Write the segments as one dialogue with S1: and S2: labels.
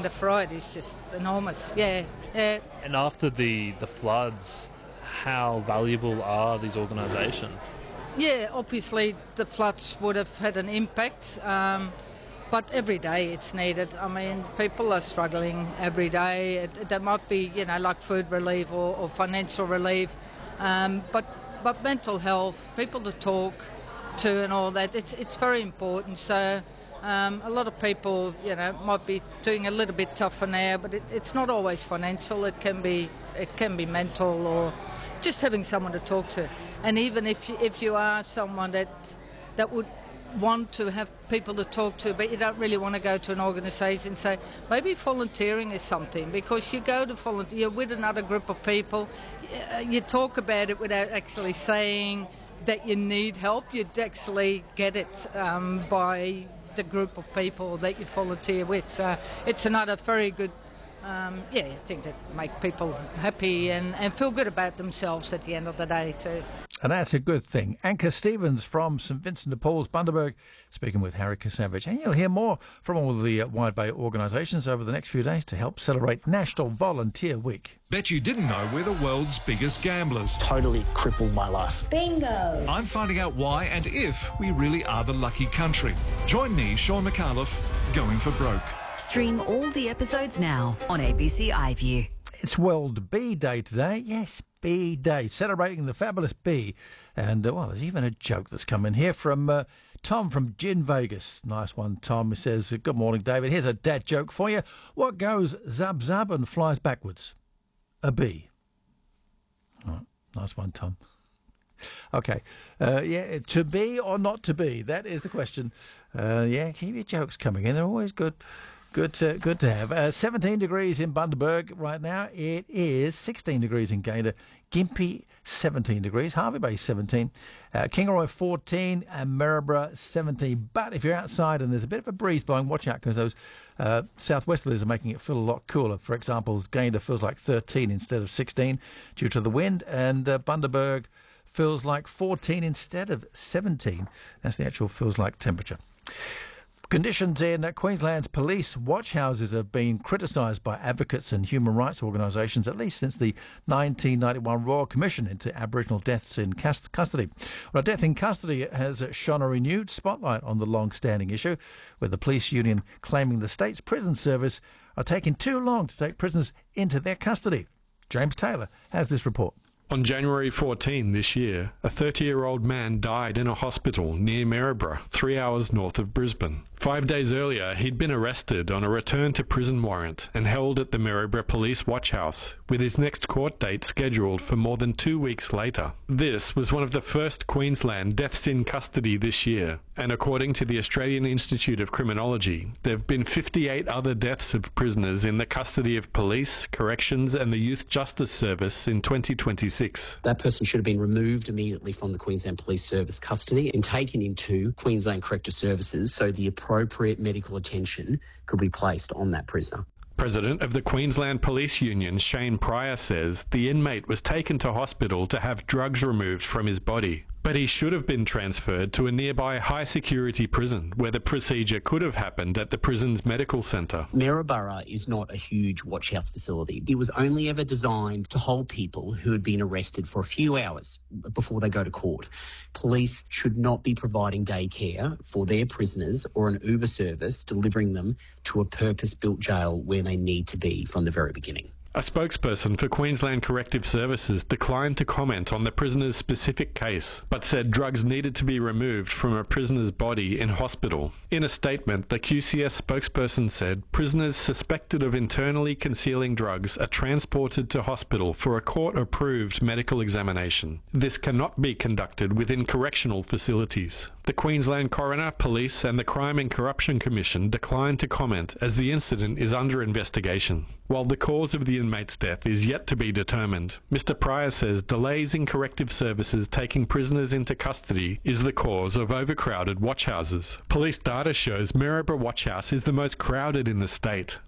S1: getting the fright is just enormous. Yeah.
S2: And after the floods, how valuable are these organisations?
S1: Yeah, obviously the floods would have had an impact, but every day it's needed. I mean, people are struggling every day. There might be, like food relief or financial relief, but mental health, people to talk to and all that, it's very important. So a lot of people, might be doing a little bit tougher now, but it's not always financial. It can be mental, or just having someone to talk to. And even if you are someone that would want to have people to talk to, but you don't really want to go to an organisation, so maybe volunteering is something, because you go to volunteer with another group of people, you talk about it without actually saying that you need help. You'd actually get it by the group of people that you volunteer with. So it's another very good thing that make people happy and feel good about themselves at the end of the day too.
S3: And that's a good thing. Anchor Stevens from St Vincent de Paul's, Bundaberg, speaking with Harry Kasavage. And you'll hear more from all of the Wide Bay organisations over the next few days to help celebrate National Volunteer Week.
S4: Bet you didn't know we're the world's biggest gamblers.
S5: Totally crippled my life.
S6: Bingo!
S4: I'm finding out why and if we really are the lucky country. Join me, Sean McAuliffe, Going for Broke.
S6: Stream all the episodes now on ABC iView.
S3: It's World Bee Day today. Yes, Bee Day, celebrating the fabulous bee. And, there's even a joke that's come in here from Tom from Gin Vegas. Nice one, Tom. He says, good morning, David. Here's a dad joke for you. What goes zub zub and flies backwards? A bee. All right, nice one, Tom. Okay. To be or not to be? That is the question. Keep your jokes coming in. They're always good. Good to have. 17 degrees in Bundaberg right now. It is 16 degrees in Gayndah. Gympie, 17 degrees. Hervey Bay, 17. Kingaroy, 14. And Maryborough, 17. But if you're outside and there's a bit of a breeze blowing, watch out, because those southwesterlies are making it feel a lot cooler. For example, Gayndah feels like 13 instead of 16 due to the wind. And Bundaberg feels like 14 instead of 17. That's the actual feels like temperature. Conditions in Queensland's police watch houses have been criticised by advocates and human rights organisations, at least since the 1991 Royal Commission into Aboriginal deaths in custody. Well, a death in custody has shone a renewed spotlight on the long-standing issue, with the police union claiming the state's prison service are taking too long to take prisoners into their custody. James Taylor has this report.
S7: On January 14 this year, a 30-year-old man died in a hospital near Maryborough, 3 hours north of Brisbane. 5 days earlier, he'd been arrested on a return to prison warrant and held at the Maryborough Police Watch House, with his next court date scheduled for more than 2 weeks later. This was one of the first Queensland deaths in custody this year, and according to the Australian Institute of Criminology, there have been 58 other deaths of prisoners in the custody of police, corrections and the Youth Justice Service in 2026.
S5: That person should have been removed immediately from the Queensland Police Service custody and taken into Queensland Corrective Services so the appropriate medical attention could be placed on that prisoner.
S7: President of the Queensland Police Union, Shane Pryor, says the inmate was taken to hospital to have drugs removed from his body. But he should have been transferred to a nearby high-security prison where the procedure could have happened at the prison's medical centre.
S5: Maryborough is not a huge watch house facility. It was only ever designed to hold people who had been arrested for a few hours before they go to court. Police should not be providing daycare for their prisoners or an Uber service delivering them to a purpose-built jail where they need to be from the very beginning.
S7: A spokesperson for Queensland Corrective Services declined to comment on the prisoner's specific case, but said drugs needed to be removed from a prisoner's body in hospital. In a statement, the QCS spokesperson said prisoners suspected of internally concealing drugs are transported to hospital for a court-approved medical examination. This cannot be conducted within correctional facilities. The Queensland Coroner, Police and the Crime and Corruption Commission declined to comment as the incident is under investigation. While the cause of the inmate's death is yet to be determined, Mr Pryor says delays in corrective services taking prisoners into custody is the cause of overcrowded watch houses. Police data shows Maryborough Watch House is the most crowded in the state.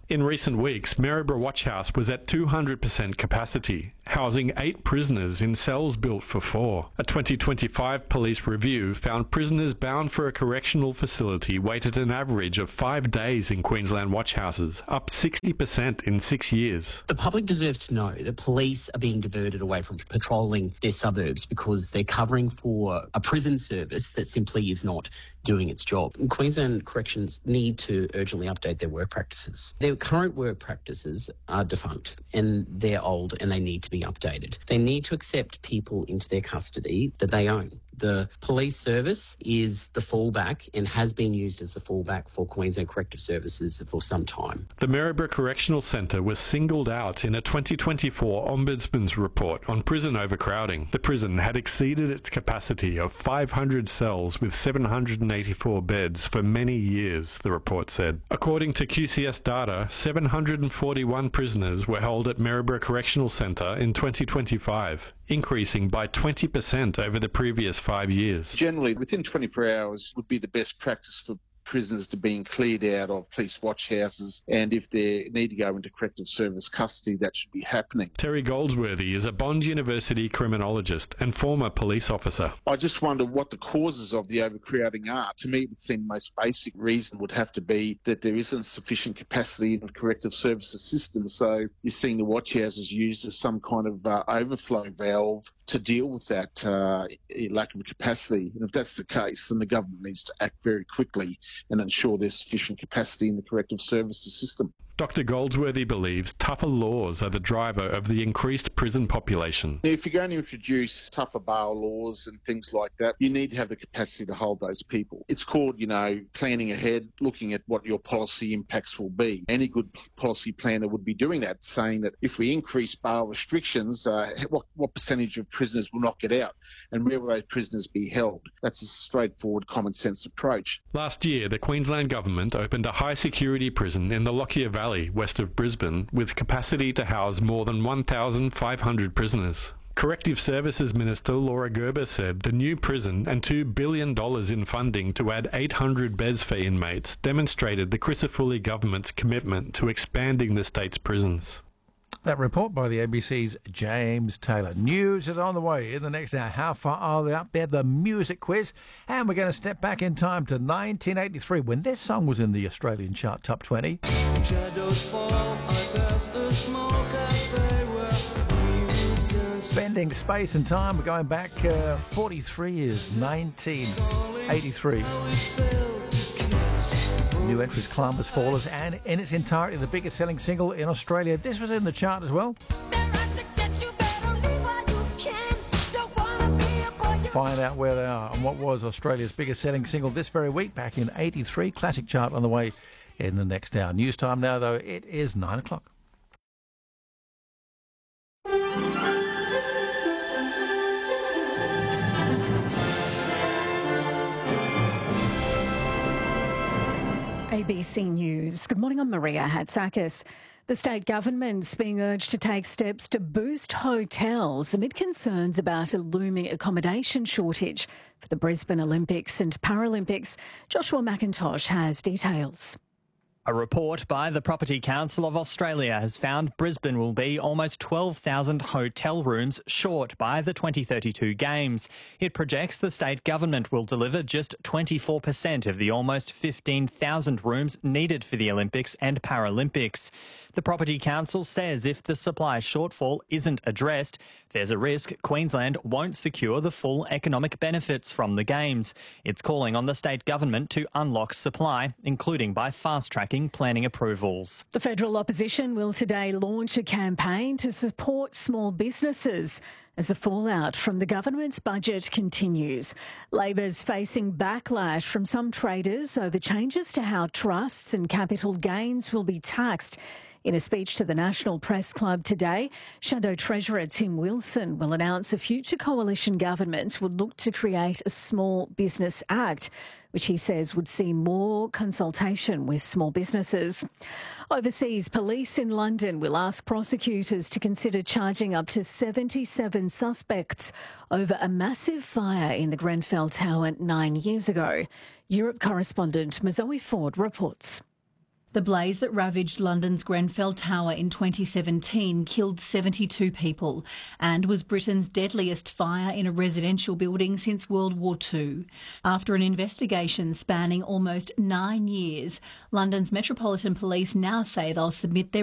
S7: In recent weeks, Maryborough Watch House was at 200% capacity, housing 8 prisoners in cells built for 4. A 2025 police review found prisoners bound for a correctional facility waited an average of 5 days in Queensland watch houses, up 60% in 6 years.
S5: The public deserves to know that police are being diverted away from patrolling their suburbs because they're covering for a prison service that simply is not doing its job. And Queensland Corrections need to urgently update their work practices. Their current work practices are defunct and they're old and they need to be updated. They need to accept people into their custody that they own. The police service is the fallback and has been used as the fallback for Queensland Corrective Services for some time.
S7: The Maryborough Correctional Centre was singled out in a 2024 Ombudsman's report on prison overcrowding. The prison had exceeded its capacity of 500 cells with 784 beds for many years, the report said. According to QCS data, 741 prisoners were held at Maryborough Correctional Centre in 2025, increasing by 20% over the previous 5 years.
S8: Generally, within 24 hours would be the best practice for prisoners to being cleared out of police watch houses, and if they need to go into corrective service custody, that should be happening.
S7: Terry Goldsworthy is a Bond University criminologist and former police officer.
S8: I just wonder what the causes of the overcrowding are. To me, it would seem the most basic reason would have to be that there isn't sufficient capacity in the corrective services system, so you're seeing the watch houses used as some kind of overflow valve to deal with that lack of capacity. And if that's the case, then the government needs to act very quickly and ensure there's sufficient capacity in the corrective services system.
S7: Dr. Goldsworthy believes tougher laws are the driver of the increased prison population.
S8: If you're going to introduce tougher bail laws and things like that, you need to have the capacity to hold those people. It's called, planning ahead, looking at what your policy impacts will be. Any good policy planner would be doing that, saying that if we increase bail restrictions, what percentage of prisoners will not get out and where will those prisoners be held? That's a straightforward, common sense approach.
S7: Last year, the Queensland government opened a high-security prison in the Lockyer Valley, west of Brisbane, with capacity to house more than 1,500 prisoners. Corrective Services Minister Laura Gerber said the new prison and $2 billion in funding to add 800 beds for inmates demonstrated the Crisafulli government's commitment to expanding the state's prisons.
S3: That report by the ABC's James Taylor. News is on the way in the next hour. How far are they up there? The music quiz. And we're going to step back in time to 1983 when this song was in the Australian chart top 20.
S9: Shadows fall, I pass the smoke as they were.
S3: Bending space and time. We're going back 43 years, 1983. New entries Columbus Fallers, and in its entirety the biggest selling single in Australia. This was in the chart as well. Find out where they are and what was Australia's biggest selling single this very week back in 83. Classic chart on the way in the next hour. News time now, though. It is 9 o'clock.
S10: ABC News. Good morning, I'm Maria Hatzakis. The state government's being urged to take steps to boost hotels amid concerns about a looming accommodation shortage for the Brisbane Olympics and Paralympics. Joshua McIntosh has details.
S11: A report by the Property Council of Australia has found Brisbane will be almost 12,000 hotel rooms short by the 2032 Games. It projects the state government will deliver just 24% of the almost 15,000 rooms needed for the Olympics and Paralympics. The Property Council says if the supply shortfall isn't addressed, there's a risk Queensland won't secure the full economic benefits from the Games. It's calling on the state government to unlock supply, including by fast-tracking planning approvals.
S10: The federal opposition will today launch a campaign to support small businesses as the fallout from the government's budget continues. Labor's facing backlash from some traders over changes to how trusts and capital gains will be taxed. In a speech to the National Press Club today, Shadow Treasurer Tim Wilson will announce a future coalition government would look to create a Small Business Act, which he says would see more consultation with small businesses. Overseas, police in London will ask prosecutors to consider charging up to 77 suspects over a massive fire in the Grenfell Tower 9 years ago. Europe correspondent Mazoe Ford reports.
S12: The blaze that ravaged London's Grenfell Tower in 2017 killed 72 people and was Britain's deadliest fire in a residential building since World War II. After an investigation spanning almost 9 years, London's Metropolitan Police now say they'll submit their